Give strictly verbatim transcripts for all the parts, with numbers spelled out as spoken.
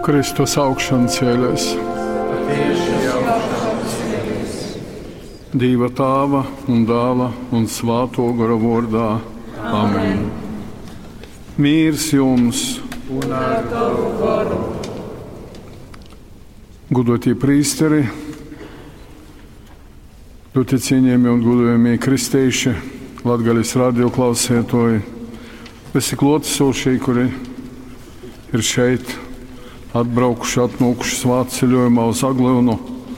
Kristus augšana ceļas. Dieva Tēva un Dēla un Svētā gara vārdā. Amen. Mīrs jums! Un ar tavu garu! Gudotie prīsteri, ļoti cienījami un godājamie kristieši, Latgales radio klausētoji, visi klātesošie, kuri ir šeit atbraukuši, atnākuši svētceļojumā uz Aglonu.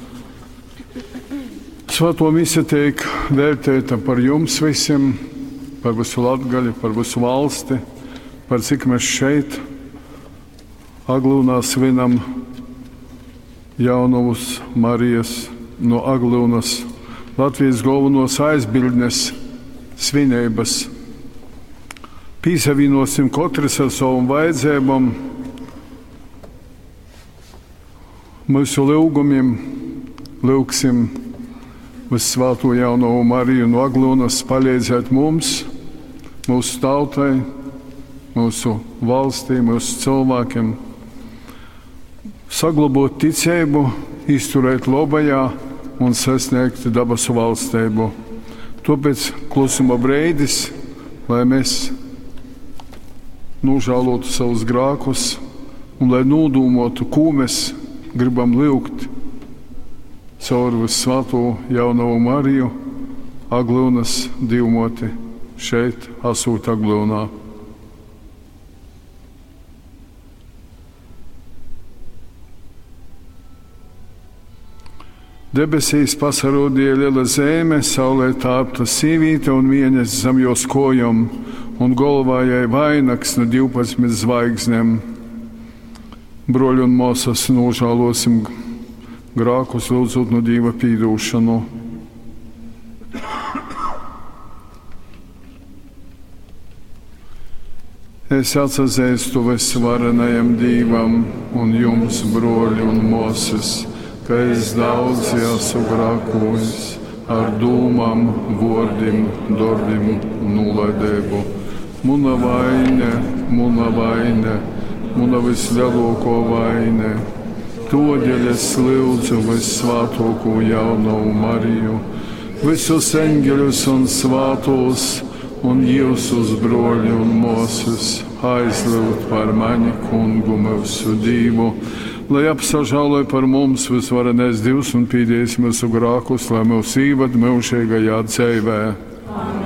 Svēto misiju tiek vērtēta par jums visiem, par visu Latgali, par visu valsti, par cik mēs šeit Aglonā svinam Jaunavas Marijas no Aglonas, Latvijas galvenos aizbildnes svinības. Pīsavīnosim katrs ar savam vajadzībām, mūsu lūgumiem, lūgsim Visvēto Jaunavu Mariju no Aglonas palīdzēt mums, mūsu tautai, mūsu valstī, mūsu cilvēkiem, saglabāt ticību, izturēt labajā un sasniegt dabasu valstību. Tāpēc klusuma brīdis, lai mēs nožēlotu savus grēkus un lai nodūmotu, ko mēs gribam lūgt caur Visvēto Jaunavu Mariju, Aglonas divmoti šeit, esot Aglonā. Debesīs pasarodīja liela zeme, saulē tāpta sīvīte un vienas zem jos kojom, un galvā jai vainags no divpadsmit zvaigznēm. Broļi un māsas, nožēlosim grākus, lūdzot no Dieva pīdūšanu. Es atsazīstu visvarenajam Dievam un jums, broļi un māsas, ka es daudz esmu grēkojis ar dūmām, vārdiem, darbiem un nolaidību. Muna vaine, muna vaine, muna vislielākā vaine. Tādēļ es lūdzu Visvētāko Jaunavu Mariju, visus eņģeļus un svētos un jūsus broļi un māsas aizlūgt par mani kungu mūsu Dievu, lai apsažāloja par mums visvarenais Dievs un pīdīs mūsu grēkus, lai mūs īvad mūžīgajā dzīvē. Amen.